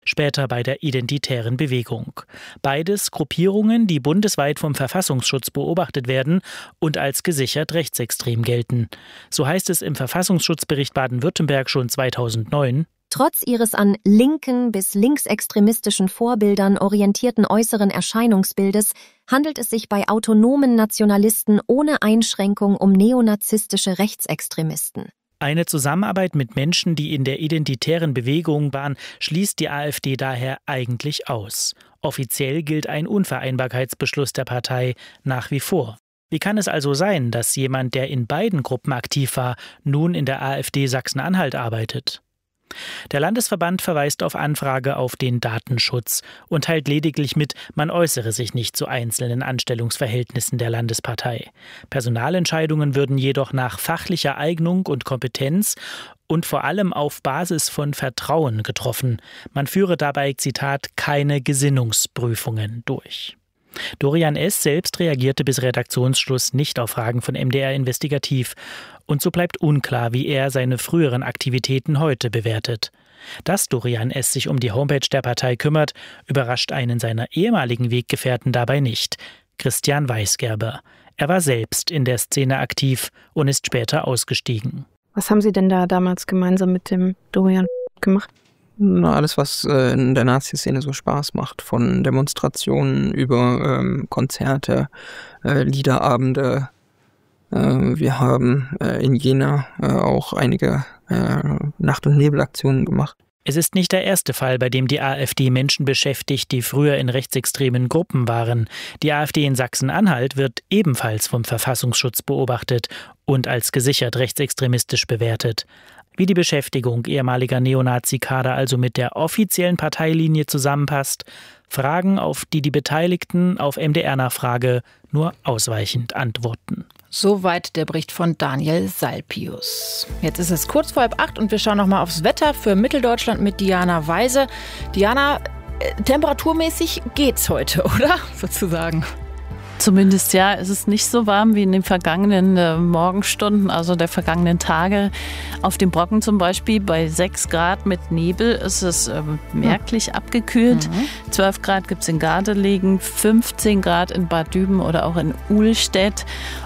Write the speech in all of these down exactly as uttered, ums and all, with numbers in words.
später bei der Identitären Bewegung. Beides Gruppierungen, die bundesweit vom Verfassungsschutz beobachtet werden und als gesichert rechtsextrem gelten. So heißt es im Verfassungsschutzbericht Baden-Württemberg schon zweitausendneun. Trotz ihres an linken bis linksextremistischen Vorbildern orientierten äußeren Erscheinungsbildes handelt es sich bei autonomen Nationalisten ohne Einschränkung um neonazistische Rechtsextremisten. Eine Zusammenarbeit mit Menschen, die in der identitären Bewegung waren, schließt die AfD daher eigentlich aus. Offiziell gilt ein Unvereinbarkeitsbeschluss der Partei nach wie vor. Wie kann es also sein, dass jemand, der in beiden Gruppen aktiv war, nun in der AfD Sachsen-Anhalt arbeitet? Der Landesverband verweist auf Anfrage auf den Datenschutz und teilt lediglich mit, man äußere sich nicht zu einzelnen Anstellungsverhältnissen der Landespartei. Personalentscheidungen würden jedoch nach fachlicher Eignung und Kompetenz und vor allem auf Basis von Vertrauen getroffen. Man führe dabei, Zitat, keine Gesinnungsprüfungen durch. Dorian S. selbst reagierte bis Redaktionsschluss nicht auf Fragen von M D R Investigativ. Und so bleibt unklar, wie er seine früheren Aktivitäten heute bewertet. Dass Dorian S. sich um die Homepage der Partei kümmert, überrascht einen seiner ehemaligen Weggefährten dabei nicht. Christian Weisgerber. Er war selbst in der Szene aktiv und ist später ausgestiegen. Was haben Sie denn da damals gemeinsam mit dem Dorian gemacht? Na, alles, was äh, in der Nazi-Szene so Spaß macht, von Demonstrationen über ähm, Konzerte, äh, Liederabende. Äh, wir haben äh, in Jena äh, auch einige äh, Nacht- und Nebelaktionen gemacht. Es ist nicht der erste Fall, bei dem die AfD Menschen beschäftigt, die früher in rechtsextremen Gruppen waren. Die AfD in Sachsen-Anhalt wird ebenfalls vom Verfassungsschutz beobachtet und als gesichert rechtsextremistisch bewertet. Wie die Beschäftigung ehemaliger Neonazi-Kader also mit der offiziellen Parteilinie zusammenpasst, Fragen, auf die die Beteiligten auf M D R-Nachfrage nur ausweichend antworten. Soweit der Bericht von Daniel Salpius. Jetzt ist es kurz vor halb acht und wir schauen nochmal aufs Wetter für Mitteldeutschland mit Diana Weise. Diana, äh, temperaturmäßig geht's heute, oder? Sozusagen. Zumindest ja, es ist nicht so warm wie in den vergangenen äh, Morgenstunden, also der vergangenen Tage. Auf dem Brocken zum Beispiel bei sechs Grad mit Nebel ist es äh, merklich mhm. abgekühlt. Mhm. zwölf Grad gibt es in Gardelegen, fünfzehn Grad in Bad Düben oder auch in Uhlstedt.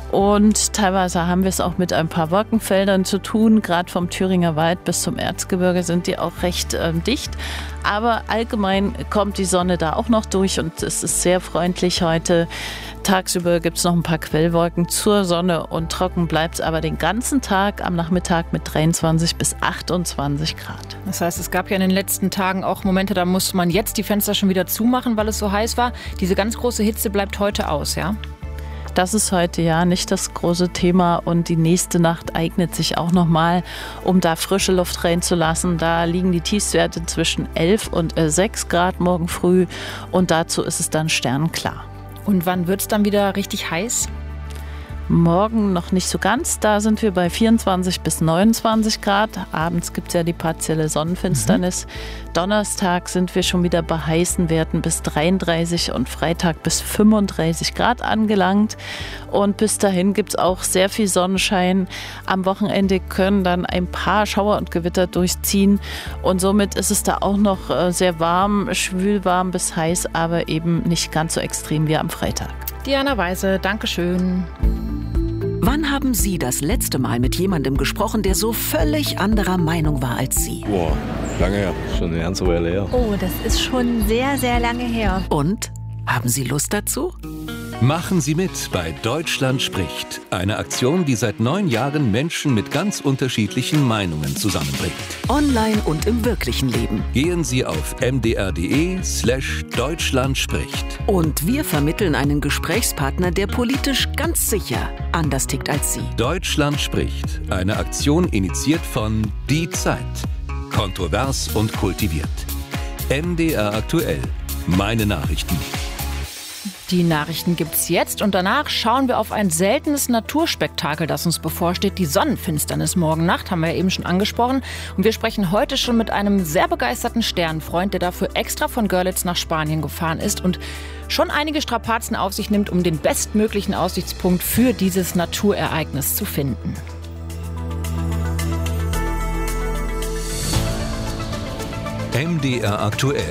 Und teilweise haben wir es auch mit ein paar Wolkenfeldern zu tun. Gerade vom Thüringer Wald bis zum Erzgebirge sind die auch recht äh, dicht. Aber allgemein kommt die Sonne da auch noch durch und es ist sehr freundlich heute. Tagsüber gibt es noch ein paar Quellwolken zur Sonne und trocken bleibt es aber den ganzen Tag am Nachmittag mit dreiundzwanzig bis achtundzwanzig Grad. Das heißt, es gab ja in den letzten Tagen auch Momente, da musste man jetzt die Fenster schon wieder zumachen, weil es so heiß war. Diese ganz große Hitze bleibt heute aus, ja? Das ist heute ja nicht das große Thema und die nächste Nacht eignet sich auch nochmal, um da frische Luft reinzulassen. Da liegen die Tiefstwerte zwischen elf und sechs Grad morgen früh und dazu ist es dann sternenklar. Und wann wird es dann wieder richtig heiß? Morgen noch nicht so ganz, da sind wir bei vierundzwanzig bis neunundzwanzig Grad. Abends gibt es ja die partielle Sonnenfinsternis. Mhm. Donnerstag sind wir schon wieder bei heißen Werten bis dreiunddreißig und Freitag bis fünfunddreißig Grad angelangt. Und bis dahin gibt es auch sehr viel Sonnenschein. Am Wochenende können dann ein paar Schauer und Gewitter durchziehen. Und somit ist es da auch noch sehr warm, schwül warm bis heiß, aber eben nicht ganz so extrem wie am Freitag. Diana Weise, Dankeschön. Wann haben Sie das letzte Mal mit jemandem gesprochen, der so völlig anderer Meinung war als Sie? Boah, lange her. Schon eine ganze Weile her. Oh, das ist schon sehr, sehr lange her. Und? Haben Sie Lust dazu? Machen Sie mit bei Deutschland spricht. Eine Aktion, die seit neun Jahren Menschen mit ganz unterschiedlichen Meinungen zusammenbringt. Online und im wirklichen Leben. Gehen Sie auf mdr.de slash Deutschland spricht. Und wir vermitteln einen Gesprächspartner, der politisch ganz sicher anders tickt als Sie. Deutschland spricht. Eine Aktion initiiert von Die Zeit. Kontrovers und kultiviert. M D R aktuell. Meine Nachrichten. Die Nachrichten gibt's jetzt und danach schauen wir auf ein seltenes Naturspektakel, das uns bevorsteht. Die Sonnenfinsternis morgen Nacht, haben wir ja eben schon angesprochen. Und wir sprechen heute schon mit einem sehr begeisterten Sternenfreund, der dafür extra von Görlitz nach Spanien gefahren ist und schon einige Strapazen auf sich nimmt, um den bestmöglichen Aussichtspunkt für dieses Naturereignis zu finden. M D R aktuell.